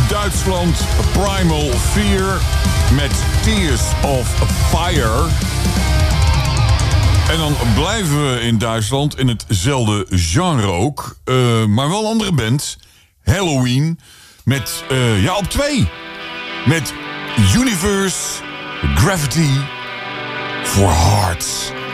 Duitsland Primal Fear met Tears of Fire. En dan blijven we in Duitsland in hetzelfde genre ook. Maar wel een andere band. Halloween. Met, op 2. Met Universe Gravity for Hearts.